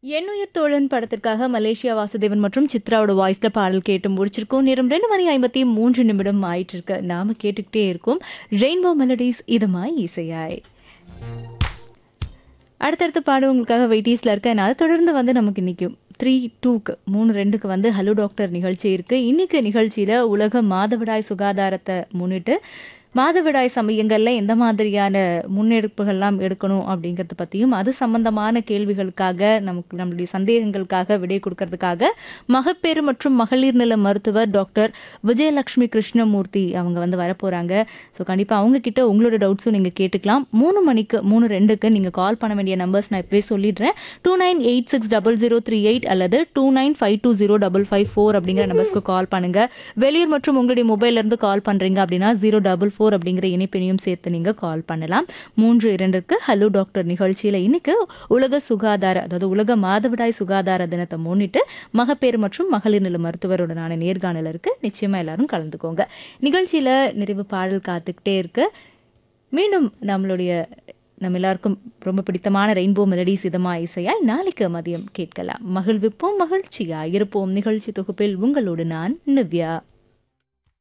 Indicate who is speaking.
Speaker 1: எண்ணுயிர் தோழன் படத்திற்காக மலேசியா வாசுதேவன் மற்றும் சித்ராவோட வாய்ஸ்ல பாடல் கேட்டு முடிச்சிருக்கோம். நேரம் 2:53 ஆயிட்டு இருக்கு. நாம கேட்டுக்கிட்டே இருக்கோம் ரெயின்போ மெலடிஸ் இதமாய் இசையாய். அடுத்தடுத்து பாடம் உங்களுக்காக வெயிட்டீஸ்ல இருக்க. அதை தொடர்ந்து நமக்கு இன்னைக்கு 3:02க்கு 3:02க்கு ஹலோ டாக்டர் நிகழ்ச்சி இருக்கு. இன்னைக்கு நிகழ்ச்சியில உலக மாதவிடாய் சுகாதாரத்தை முன்னிட்டு மாதவிடாய் சமயங்கள்ல எந்த மாதிரியான முன்னெடுப்புகள்லாம் எடுக்கணும் அப்படிங்கிறது பற்றியும் அது சம்பந்தமான கேள்விகளுக்காக நம்மளுடைய சந்தேகங்களுக்காக விடை கொடுக்கறதுக்காக மகப்பேறு மற்றும் மகளிர் நல மருத்துவர் டாக்டர் விஜயலட்சுமி கிருஷ்ணமூர்த்தி அவங்க வரப்போகிறாங்க. ஸோ கண்டிப்பாக அவங்க கிட்ட உங்களோட டவுட்ஸும் நீங்கள் கேட்டுக்கலாம். 3 மணிக்கு 3:02க்கு நீங்கள் கால் பண்ண வேண்டிய நம்பர்ஸ் நான் இப்போவே சொல்லிடுறேன். 29860038 அல்லது 29520554 அப்படிங்கிற நம்பர்ஸ்க்கு கால் பண்ணுங்க. வெளியூர் மற்றும் உங்களுடைய மொபைல்ல இருந்து கால் பண்றீங்க அப்படின்னா 044 அப்படிங்கிற இணைப்பினையும் சேர்த்து நீங்க கால் பண்ணலாம். 3:02க்கு ஹலோ டாக்டர் நிகழ்ச்சியில இன்னைக்கு உலக சுகாதார அதாவது உலக மாதவிடாய் சுகாதார தினத்தை முன்னிட்டு மகப்பேறு மற்றும் மகளிர் நல மருத்துவருடனான நேர்காணல் இருக்கு. நிச்சயமா எல்லாரும் கலந்துக்கோங்க. நிகழ்ச்சியில நிறைவு பாடல் காத்துக்கிட்டே இருக்கு. மீண்டும் நம்ம எல்லாருக்கும் ரொம்ப பிடித்தமான ரெயின்போ மெலடிஸ் இதமா இசையாய் நாளைக்கு மதியம் கேட்கலாம். மகிழ்விப்போம், மகிழ்ச்சியா இருப்போம். நிகழ்ச்சி தொகுப்பில் உங்களோடு நான் நிவ்யா.